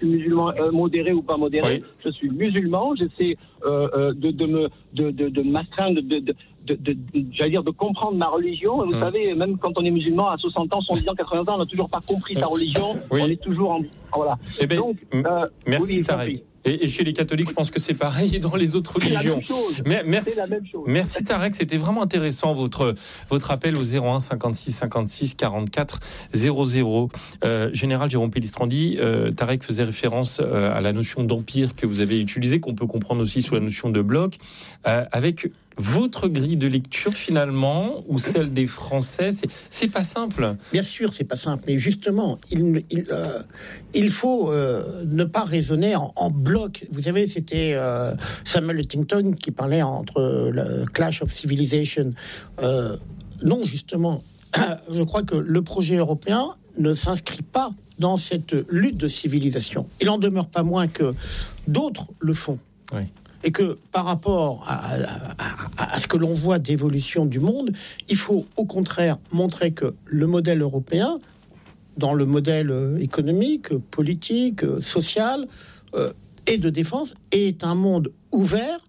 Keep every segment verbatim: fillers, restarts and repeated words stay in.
suis musulman euh, modéré ou pas modéré. Oui. Je suis musulman. J'essaie euh, euh, de, de me de de, de m'astreindre, de, de De, de, de, j'allais dire de comprendre ma religion. Et vous mmh. savez, même quand on est musulman à soixante ans, soixante-dix ans, quatre-vingts ans, on n'a toujours pas compris sa religion. Oui. On est toujours en voilà. Eh ben, Donc, euh, merci oui, Tarek. Et, et chez les catholiques, je pense que c'est pareil, et dans les autres c'est religions. La même chose. Mais, merci, c'est la même chose. Merci Tarek, c'était vraiment intéressant votre votre appel au zéro un cinquante-six cinquante-six quarante-quatre zéro zéro. Euh, Général Jérôme Pellistrandi, euh, Tarek faisait référence euh, à la notion d'empire que vous avez utilisée, qu'on peut comprendre aussi sous la notion de bloc, euh, avec votre grille de lecture finalement, ou celle des Français, c'est, c'est pas simple. Bien sûr, c'est pas simple, mais justement, il, il, euh, il faut euh, ne pas raisonner en, en bloc. Vous savez, c'était euh, Samuel Huntington qui parlait entre le Clash of Civilization. Euh, non, justement, je crois que le projet européen ne s'inscrit pas dans cette lutte de civilisation. Il en demeure pas moins que d'autres le font. Oui. Et que par rapport à, à, à, à ce que l'on voit d'évolution du monde, il faut au contraire montrer que le modèle européen, dans le modèle économique, politique, social euh, et de défense, est un monde ouvert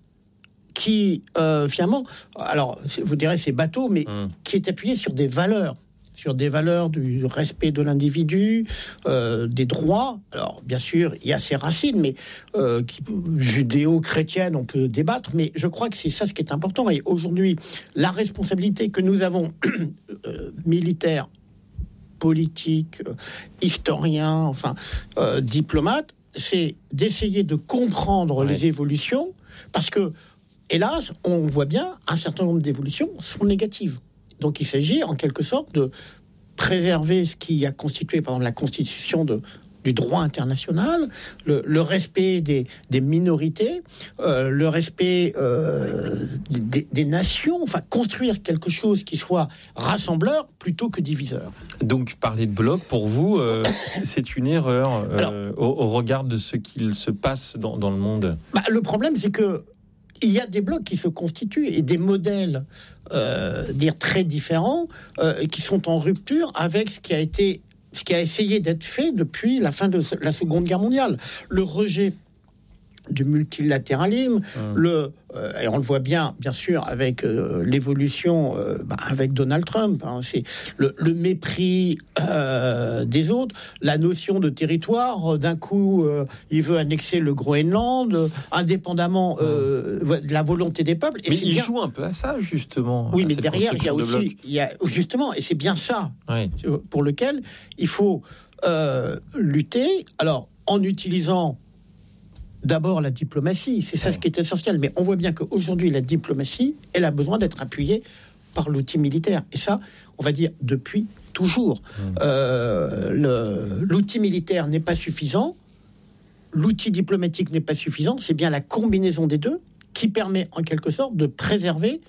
qui, euh, finalement, alors vous direz c'est bateau, mais mmh. qui est appuyé sur des valeurs. sur des valeurs du respect de l'individu, euh, des droits. Alors, bien sûr, il y a ses racines, mais euh, qui, judéo-chrétiennes, on peut débattre, mais je crois que c'est ça ce qui est important. Et aujourd'hui, la responsabilité que nous avons, euh, militaires, politiques, euh, historiens, enfin, euh, diplomates, c'est d'essayer de comprendre ouais. les évolutions, parce que, hélas, on voit bien, un certain nombre d'évolutions sont négatives. Donc il s'agit en quelque sorte de préserver ce qui a constitué, par exemple, la constitution de, du droit international, le, le respect des, des minorités, euh, le respect euh, des, des nations, enfin construire quelque chose qui soit rassembleur plutôt que diviseur. Donc parler de bloc, pour vous, euh, c'est une erreur euh, Alors, au, au regard de ce qu'il se passe dans, dans le monde. Bah, le problème, c'est que il y a des blocs qui se constituent et des modèles euh, dire très différents euh, qui sont en rupture avec ce qui a été, ce qui a essayé d'être fait depuis la fin de la Seconde Guerre mondiale. Le rejet du multilatéralisme, mmh. le euh, et on le voit bien, bien sûr, avec euh, l'évolution euh, bah, avec Donald Trump. Hein, c'est le, le mépris euh, des autres, la notion de territoire. Euh, d'un coup, euh, il veut annexer le Groenland, euh, indépendamment euh, mmh. de la volonté des peuples. Et mais il bien... joue un peu à ça, justement. Oui, mais derrière, il y a aussi, il y a justement, et c'est bien ça oui. pour lequel il faut euh, lutter. Alors, en utilisant d'abord la diplomatie, c'est ça ouais. ce qui est essentiel. Mais on voit bien qu'aujourd'hui, la diplomatie, elle a besoin d'être appuyée par l'outil militaire. Et ça, on va dire depuis toujours. Mmh. Euh, le, l'outil militaire n'est pas suffisant, l'outil diplomatique n'est pas suffisant. C'est bien la combinaison des deux qui permet en quelque sorte de préserver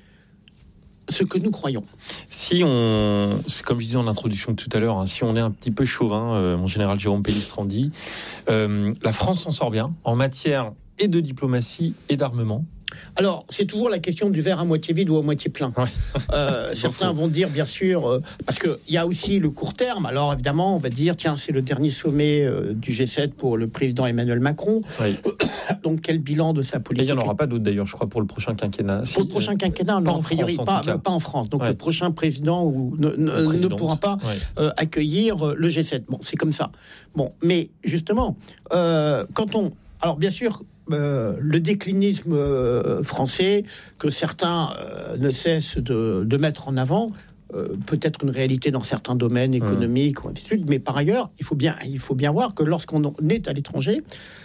ce que nous croyons. Si on, c'est comme je disais en introduction tout à l'heure, hein, si on est un petit peu chauvin, euh, mon général Jérôme Pellistrandi, euh, la France s'en sort bien en matière et de diplomatie et d'armement. Alors, c'est toujours la question du verre à moitié vide ou à moitié plein. Ouais. Euh, certains vont dire, bien sûr, euh, parce qu'il y a aussi le court terme. Alors, évidemment, on va dire, tiens, c'est le dernier sommet euh, du G sept pour le président Emmanuel Macron. Oui. Donc, quel bilan de sa politique ? Et il n'y en aura pas d'autres, d'ailleurs, je crois, pour le prochain quinquennat. Pour le prochain quinquennat, non, a priori, pas, pas en France. Donc, ouais. le prochain président ou, ne, ne, ne pourra pas ouais. euh, accueillir le G sept. Bon, c'est comme ça. Bon, mais justement, euh, quand on... Alors, bien sûr... Euh, le déclinisme euh, français que certains euh, ne cessent de, de mettre en avant euh, peut être une réalité dans certains domaines économiques mmh. ou ainsi de suite, mais par ailleurs, il faut bien, il faut bien voir que lorsqu'on est à l'étranger,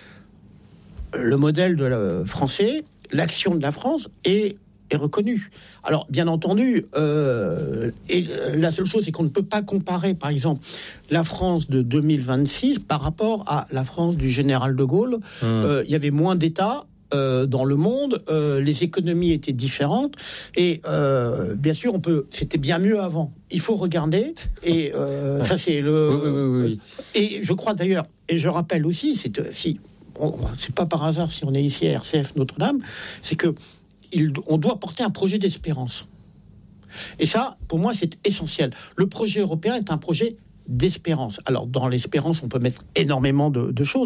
le modèle de la, français, l'action de la France est est reconnu. Alors, bien entendu, euh, et la seule chose, c'est qu'on ne peut pas comparer, par exemple, la France de deux mille vingt-six par rapport à la France du général de Gaulle. Mmh. Euh, il y avait moins d'États euh, dans le monde, euh, les économies étaient différentes, et euh, bien sûr, on peut. C'était bien mieux avant. Il faut regarder, et euh, ça, c'est le. Oui, oui, oui, oui. Et je crois d'ailleurs, et je rappelle aussi, c'est si. On, c'est pas par hasard si on est ici à R C F Notre-Dame, c'est que Il, on doit porter un projet d'espérance. Et ça, pour moi, c'est essentiel. Le projet européen est un projet d'espérance. Alors, dans l'espérance, on peut mettre énormément de, de choses.